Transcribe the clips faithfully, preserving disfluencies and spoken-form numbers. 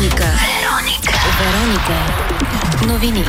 Вероника. Вероника. Вероника. Новини.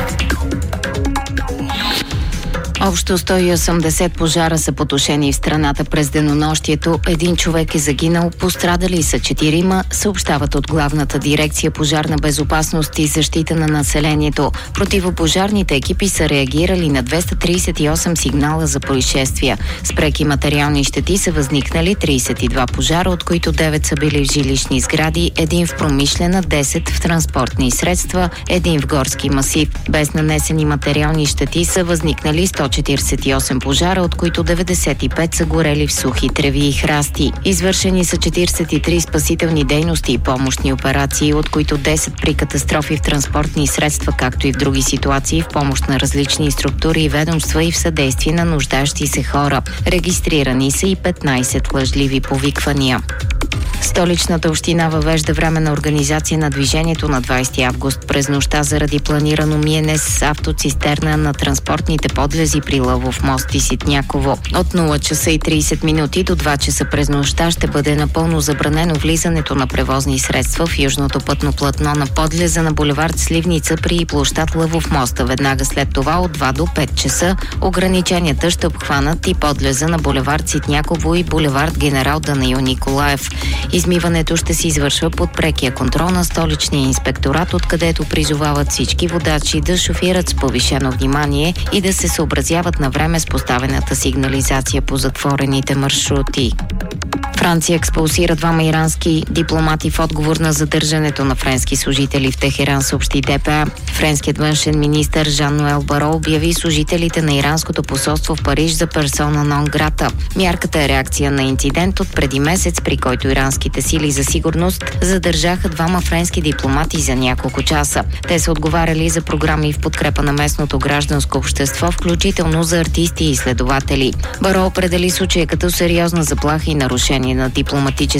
Общо сто и осемдесет пожара са потушени в страната през денонощието. Един човек е загинал, пострадали са четирима, съобщават от Главната дирекция пожарна безопасност и защита на населението. Противопожарните екипи са реагирали на двеста тридесет и осем сигнала за происшествия. С преки материални щети са възникнали тридесет и два пожара, от които девет са били в жилищни сгради, един в промишлена, десет в транспортни средства, един в горски масив. Без нанесени материални щети са възникнали сто четиридесет и осем пожара, от които деветдесет и пет са горели в сухи треви и храсти. Извършени са четиридесет и три спасителни дейности и помощни операции, от които десет при катастрофи в транспортни средства, както и в други ситуации в помощ на различни структури и ведомства и в съдействие на нуждащи се хора. Регистрирани са и петнадесет лъжливи повиквания. Столичната община въвежда временна организация на движението на двадесети август през нощта заради планирано миене с автоцистерна на транспортните подлези при Лъвов мост и Ситняково. От нула часа и тридесет минути до два часа през нощта ще бъде напълно забранено влизането на превозни средства в южното пътно платно на подлеза на булевард Сливница при площад Лъвов мост. Веднага след това от два до пет часа ограниченията ще обхванат и подлеза на булевард Ситняково и булевард Генерал Данаил Николаев. Измиването ще се извършва под прекия контрол на столичния инспекторат, откъдето призовават всички водачи да шофират с повишено внимание и да се съобразяват на време с поставената сигнализация по затворените маршрути. Франция експулсира двама ирански дипломати в отговор на задържането на френски служители в Техеран, съобщи Д П А. Френският външен министър Жан-Ноел Баро обяви служителите на иранското посолство в Париж за персона нон грата. Мярката е реакция на инцидент от преди месец, при който иранските сили за сигурност задържаха двама френски дипломати за няколко часа. Те са отговаряли за програми в подкрепа на местното гражданско общество, включително за артисти и изследователи. Баро определи случая като сериозна заплаха и нарушение на дипломатически